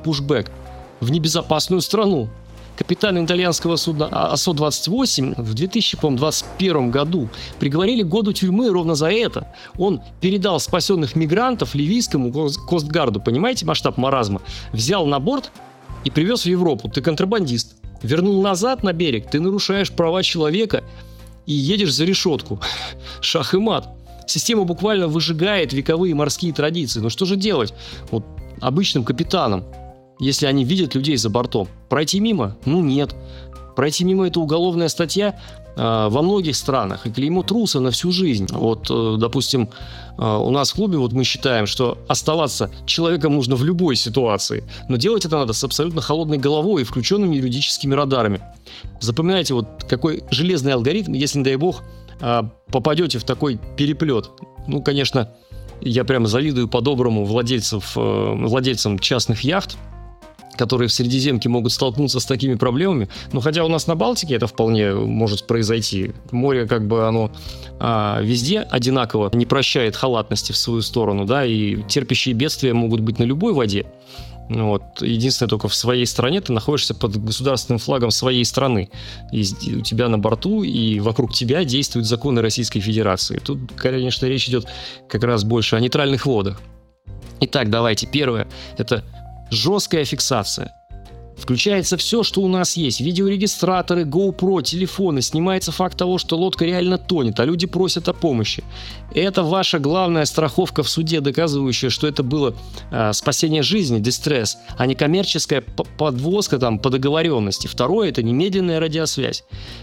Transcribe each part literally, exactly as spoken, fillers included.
пушбэк в небезопасную страну. Капитана итальянского судна АСО двадцать восемь в две тысячи двадцать первом году приговорили к году тюрьмы ровно за это. Он передал спасенных мигрантов ливийскому Костгарду, понимаете масштаб маразма? Взял на борт и привез в Европу. Ты контрабандист. Вернул назад на берег, ты нарушаешь права человека и едешь за решетку. Шах и мат. Система буквально выжигает вековые морские традиции. Но что же делать вот обычным капитанам, если они видят людей за бортом? Пройти мимо? Ну нет. Пройти мимо — это уголовная статья э, во многих странах. И клеймо труса на всю жизнь. Вот, э, допустим, э, у нас в клубе вот мы считаем, что оставаться человеком нужно в любой ситуации. Но делать это надо с абсолютно холодной головой и включенными юридическими радарами. Запоминайте вот какой железный алгоритм, если, не дай бог, э, попадете в такой переплет. Ну, конечно, я прямо завидую по-доброму владельцев, э, владельцам частных яхт, которые в Средиземке могут столкнуться с такими проблемами. Но хотя у нас на Балтике это вполне может произойти. Море как бы оно а, везде одинаково не прощает халатности в свою сторону, да, и терпящие бедствия могут быть на любой воде. Вот. Единственное, только в своей стране ты находишься под государственным флагом своей страны. И у тебя на борту и вокруг тебя действуют законы Российской Федерации. Тут, конечно, речь идет как раз больше о нейтральных водах. Итак, давайте. Первое – это жесткая фиксация. Включается все, что у нас есть. Видеорегистраторы, GoPro, телефоны. Снимается факт того, что лодка реально тонет, а люди просят о помощи. Это ваша главная страховка в суде, доказывающая, что это было э, спасение жизни, дистресс, а не коммерческая подвозка там, по договоренности. Второе – это немедленная радиосвязь.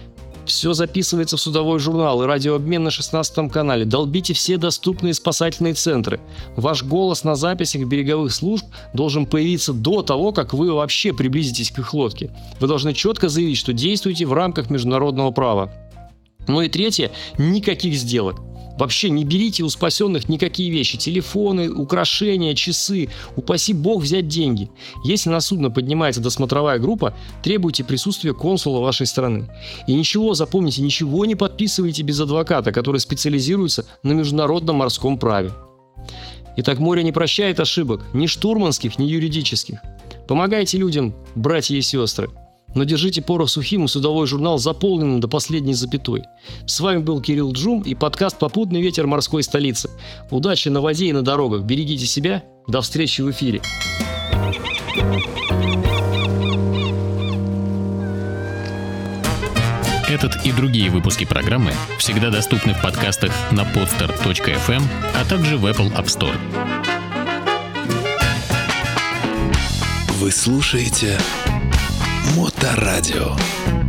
Все записывается в судовой журнал и радиообмен на шестнадцатом канале. Долбите все доступные спасательные центры. Ваш голос на записях береговых служб должен появиться до того, как вы вообще приблизитесь к их лодке. Вы должны четко заявить, что действуете в рамках международного права. Ну и третье – никаких сделок. Вообще не берите у спасенных никакие вещи. Телефоны, украшения, часы. Упаси бог взять деньги. Если на судно поднимается досмотровая группа, требуйте присутствия консула вашей страны. И ничего, запомните, ничего не подписывайте без адвоката, который специализируется на международном морском праве. Итак, море не прощает ошибок, ни штурманских, ни юридических. Помогайте людям, братья и сестры. Но держите порох сухим и судовой журнал заполненным до последней запятой. С вами был Кирилл Джум и подкаст «Попутный ветер морской столицы». Удачи на воде и на дорогах. Берегите себя. До встречи в эфире. Этот и другие выпуски программы всегда доступны в подкастах на podster точка эф эм, а также в Apple App Store. Вы слушаете Моторадио.